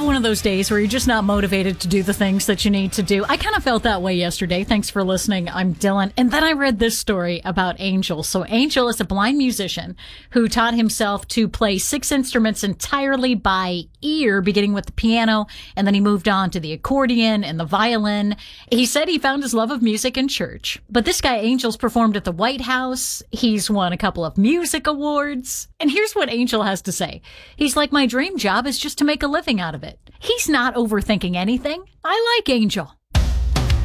have one of those days where you're just not motivated to do the things that you need to do? I kind of felt that way yesterday. Thanks for listening. I'm Dylan. And then I read this story about Angel. So Angel is a blind musician who taught himself to play 6 instruments entirely by ear, beginning with the piano, and then he moved on to the accordion and the violin. He said he found his love of music in church. But this guy, Angel's performed at the White House. He's won a couple of music awards. And here's what Angel has to say. He's like, my dream job is just to make a living out of it. He's not overthinking anything. I like Angel.